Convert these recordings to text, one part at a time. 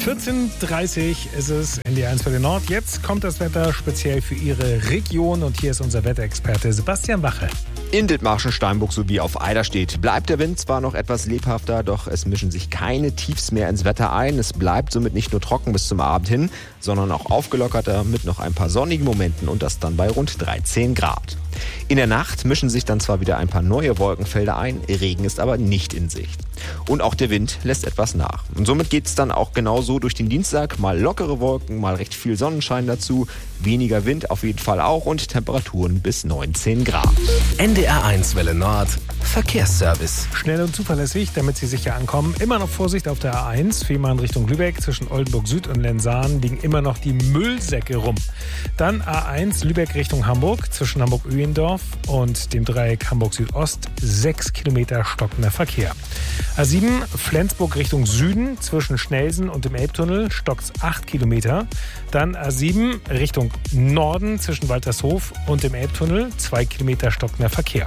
14:30 ist es in die 1 für den Nord. Jetzt kommt das Wetter speziell für Ihre Region und hier ist unser Wetterexperte Sebastian Wache. In Dithmarschen, Steinburg sowie auf Eiderstedt bleibt der Wind zwar noch etwas lebhafter, doch es mischen sich keine Tiefs mehr ins Wetter ein. Es bleibt somit nicht nur trocken bis zum Abend hin, sondern auch aufgelockerter mit noch ein paar sonnigen Momenten und das dann bei rund 13 Grad. In der Nacht mischen sich dann zwar wieder ein paar neue Wolkenfelder ein, Regen ist aber nicht in Sicht. Und auch der Wind lässt etwas nach. Und somit geht es dann auch genauso durch den Dienstag. Mal lockere Wolken, mal recht viel Sonnenschein dazu. Weniger Wind auf jeden Fall auch und Temperaturen bis 19 Grad. NDR1 Welle Nord, Verkehrsservice. Schnell und zuverlässig, damit Sie sicher ankommen. Immer noch Vorsicht auf der A1, Fehmarn Richtung Lübeck. Zwischen Oldenburg Süd und Lensahn liegen immer noch die Müllsäcke rum. Dann A1 Lübeck Richtung Hamburg. Zwischen Hamburg-Öhendorf und dem Dreieck Hamburg Südost 6 Kilometer stockender Verkehr. A7 Flensburg Richtung Süden. Zwischen Schnelsen und dem Elbtunnel stockt's 8 Kilometer. Dann A7 Richtung Norden zwischen Waltershof und dem Elbtunnel 2 Kilometer stockender Verkehr.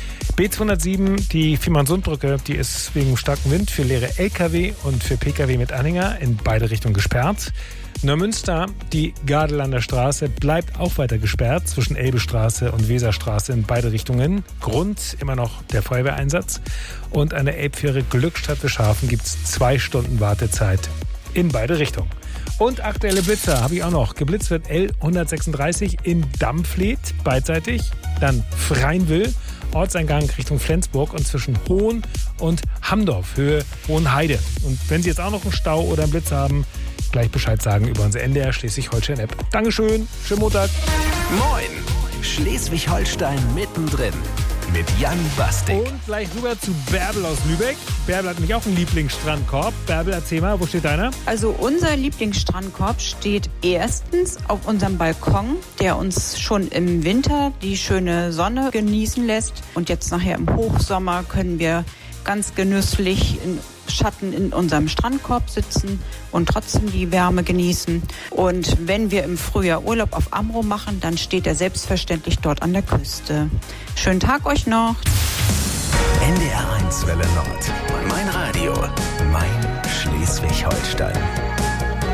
B207, die Fehmarnsundbrücke, die ist wegen starkem Wind für leere LKW und für PKW mit Anhänger in beide Richtungen gesperrt. Neumünster, die Gardelander Straße, bleibt auch weiter gesperrt zwischen Elbestraße und Weserstraße in beide Richtungen. Grund immer noch der Feuerwehreinsatz. Und an der Elbfähre Glückstadt-Wischhafen gibt es 2 Stunden Wartezeit in beide Richtungen. Und aktuelle Blitzer habe ich auch noch. Geblitzt wird L136 in Dampfleth beidseitig, dann Freinwil, Ortseingang Richtung Flensburg und zwischen Hohn und Hamdorf, Höhe Hohenheide. Und wenn Sie jetzt auch noch einen Stau oder einen Blitz haben, gleich Bescheid sagen über unsere NDR Schleswig-Holstein-App. Dankeschön, schönen Montag. Moin, Schleswig-Holstein mittendrin mit Jan Bastik. Und gleich rüber zu Bärbel aus Lübeck. Bärbel hat nämlich auch einen Lieblingsstrandkorb. Bärbel, erzähl mal, wo steht deiner? Also unser Lieblingsstrandkorb steht erstens auf unserem Balkon, der uns schon im Winter die schöne Sonne genießen lässt. Und jetzt nachher im Hochsommer können wir ganz genüsslich in Schatten in unserem Strandkorb sitzen und trotzdem die Wärme genießen. Und wenn wir im Frühjahr Urlaub auf Amrum machen, dann steht er selbstverständlich dort an der Küste. Schönen Tag euch noch. NDR1 Welle Nord. Mein Radio. Mein Schleswig-Holstein.